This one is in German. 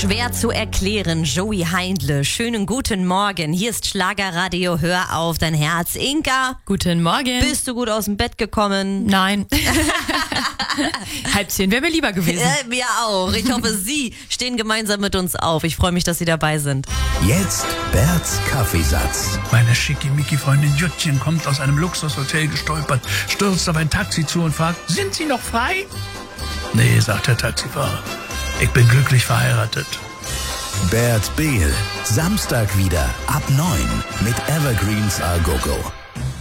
Schwer zu erklären, Joey Heindle. Schönen guten Morgen. Hier ist Schlagerradio. Hör auf dein Herz. Inka. Guten Morgen. Bist du gut aus dem Bett gekommen? Nein. 9:30 wäre mir lieber gewesen. Mir auch. Ich hoffe, Sie stehen gemeinsam mit uns auf. Ich freue mich, dass Sie dabei sind. Jetzt Berts Kaffeesatz. Meine schickimicki-Freundin Jutchen kommt aus einem Luxushotel gestolpert, stürzt auf ein Taxi zu und fragt, sind Sie noch frei? Nee, sagt der Taxifahrer. Ich bin glücklich verheiratet. Bert Behl. Samstag wieder ab 9 mit Evergreens A Go Go.